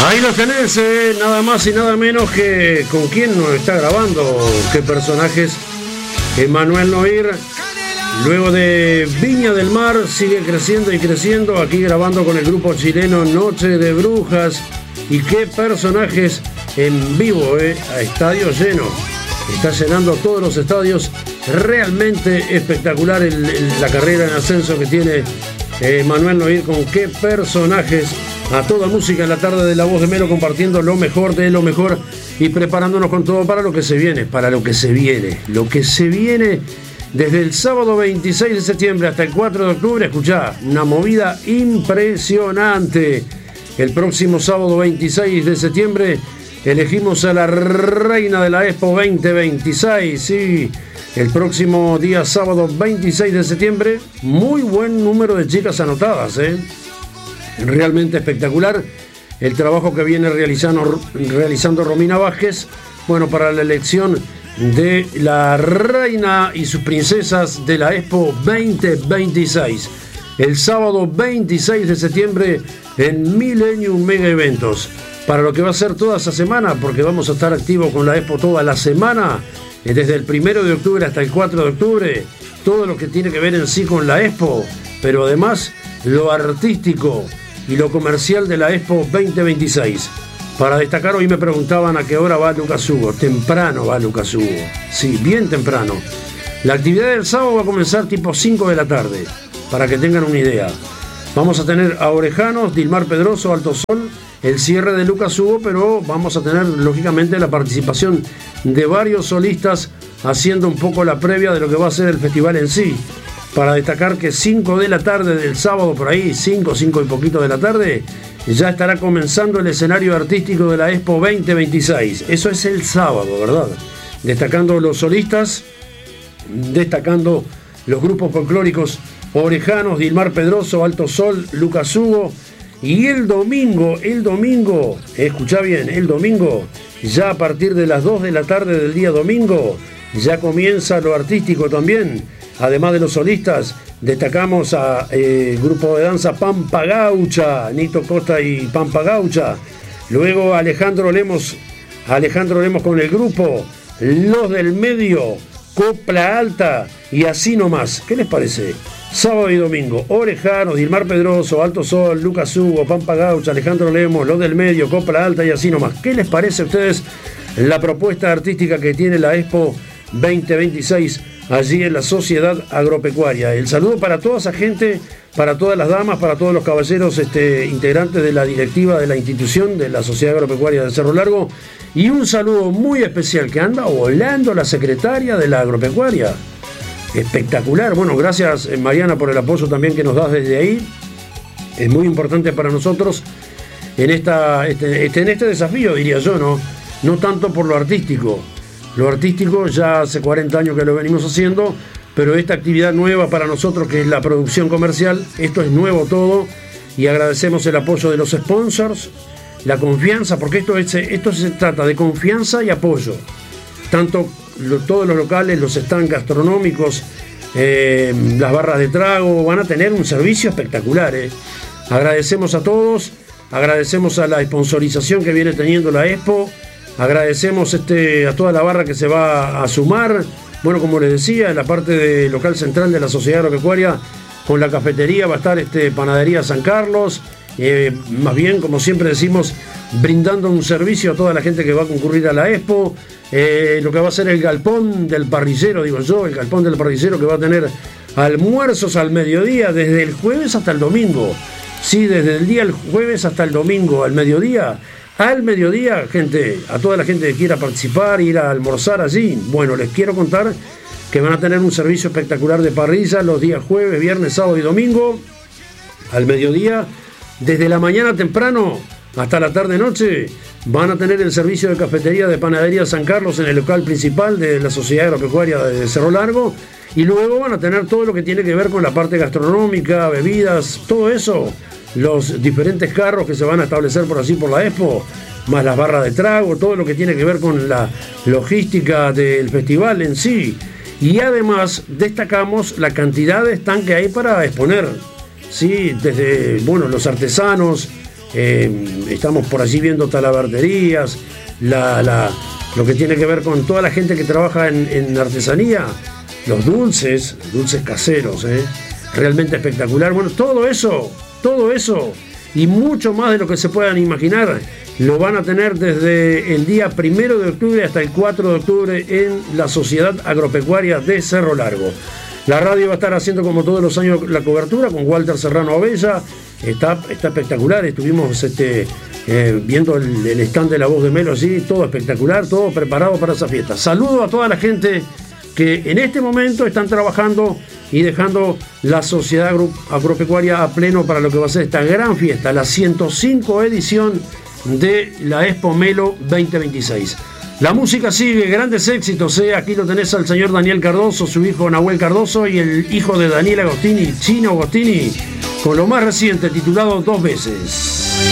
Ahí lo tenés, nada más y nada menos que con quién nos está grabando, qué personajes. Emanuel Noir, luego de Viña del Mar, sigue creciendo y creciendo, aquí grabando con el grupo chileno Noche de Brujas. Y qué personajes en vivo, a estadio lleno. Está llenando todos los estadios, realmente espectacular la carrera en ascenso que tiene Emanuel Noir, con qué personajes. A toda música en la tarde de La Voz de Melo, compartiendo lo mejor de lo mejor y preparándonos con todo para lo que se viene, lo que se viene desde el sábado 26 de septiembre hasta el 4 de octubre. Escuchá, una movida impresionante. El próximo sábado 26 de septiembre elegimos a la reina de la Expo 2026, sí. El próximo día sábado 26 de septiembre, muy buen número de chicas anotadas, realmente espectacular el trabajo que viene realizando Romina Vázquez, bueno, para la elección de la reina y sus princesas de la Expo 2026. El sábado 26 de septiembre en Millennium Mega Eventos. Para lo que va a ser toda esa semana, porque vamos a estar activos con la Expo toda la semana, desde el 1 de octubre hasta el 4 de octubre, todo lo que tiene que ver en sí con la Expo, pero además lo artístico y lo comercial de la Expo 2026. Para destacar, hoy me preguntaban a qué hora va Lucas Hugo. Temprano va Lucas Hugo, sí, bien temprano. La actividad del sábado va a comenzar tipo 5 de la tarde, para que tengan una idea. Vamos a tener a Orejanos, Dilmar Pedroso, Alto Sol, el cierre de Lucas Hugo, pero vamos a tener lógicamente la participación de varios solistas haciendo un poco la previa de lo que va a ser el festival en sí. Para destacar que 5 de la tarde del sábado, por ahí, 5 y poquito de la tarde, ya estará comenzando el escenario artístico de la Expo 2026. Eso es el sábado, ¿verdad? Destacando los solistas, destacando los grupos folclóricos Orejanos, Dilmar Pedroso, Alto Sol, Lucas Hugo. Y el domingo, escuchá bien, el domingo, ya a partir de las 2 de la tarde del día domingo, ya comienza lo artístico también. Además de los solistas, destacamos a grupo de danza Pampa Gaucha, Nito Costa y Pampa Gaucha. Luego Alejandro Lemos con el grupo Los del Medio, Copla Alta y así nomás. ¿Qué les parece? Sábado y domingo, Orejanos, Dilmar Pedroso, Alto Sol, Lucas Hugo, Pampa Gaucha, Alejandro Lemos, Los del Medio, Copla Alta y así nomás. ¿Qué les parece a ustedes la propuesta artística que tiene la Expo 2026 allí en la Sociedad Agropecuaria? El saludo para toda esa gente, para todas las damas, para todos los caballeros integrantes de la directiva de la institución de la Sociedad Agropecuaria de Cerro Largo, y un saludo muy especial que anda volando la secretaria de la Agropecuaria. Espectacular. Bueno, gracias Mariana por el apoyo también que nos das desde ahí. Es muy importante para nosotros en este desafío, diría yo, no tanto por lo artístico. Lo artístico ya hace 40 años que lo venimos haciendo, pero esta actividad nueva para nosotros, que es la producción comercial, esto es nuevo todo, y agradecemos el apoyo de los sponsors, la confianza, porque esto se trata de confianza y apoyo. Tanto todos los locales, los stands gastronómicos, las barras de trago, van a tener un servicio espectacular. Agradecemos a todos, agradecemos a la sponsorización que viene teniendo la Expo, agradecemos a toda la barra que se va a sumar. Bueno, como les decía, en la parte de local central de la Sociedad Agropecuaria, con la cafetería va a estar Panadería San Carlos, más bien, como siempre decimos, brindando un servicio a toda la gente que va a concurrir a la Expo. Lo que va a ser el galpón del parrillero, el galpón del parrillero, que va a tener almuerzos al mediodía, desde el jueves hasta el domingo. Sí, desde el día el jueves hasta el domingo, al mediodía, gente, a toda la gente que quiera participar, ir a almorzar allí. Bueno, les quiero contar que van a tener un servicio espectacular de parrilla los días jueves, viernes, sábado y domingo, al mediodía, desde la mañana temprano hasta la tarde-noche. Van a tener el servicio de cafetería de Panadería San Carlos en el local principal de la Sociedad Agropecuaria de Cerro Largo, y luego van a tener todo lo que tiene que ver con la parte gastronómica, bebidas, todo eso, los diferentes carros que se van a establecer por así por la Expo, más las barras de trago, todo lo que tiene que ver con la logística del festival en sí. Y además destacamos la cantidad de stand que hay para exponer, sí, desde los artesanos, estamos por allí viendo talabarterías, lo que tiene que ver con toda la gente que trabaja en artesanía, los dulces caseros, realmente espectacular. Bueno, todo eso y mucho más de lo que se puedan imaginar lo van a tener desde el día 1 de octubre hasta el 4 de octubre en la Sociedad Agropecuaria de Cerro Largo. La radio va a estar haciendo como todos los años la cobertura con Walter Serrano Abella. Está espectacular. Estuvimos viendo el stand de La Voz de Melo allí, todo espectacular, todo preparado para esa fiesta. Saludo a toda la gente que en este momento están trabajando y dejando la Sociedad Agropecuaria a pleno para lo que va a ser esta gran fiesta, la 105 edición de la Expo Melo 2026. La música sigue, grandes éxitos, aquí lo tenés al señor Daniel Cardoso, su hijo Nahuel Cardoso y el hijo de Daniel Agostini, Chino Agostini, con lo más reciente titulado 2 veces.